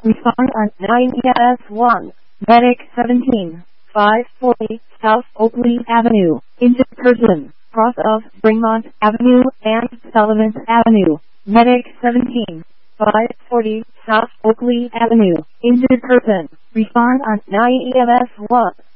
Respond on 9ES1. Medic 17. 540 South Oakley Avenue. Injured person. Cross of Springmont Avenue and Sullivan Avenue. Medic 17. 540 South Oakley Avenue. Injured person. Respond on 9ES1.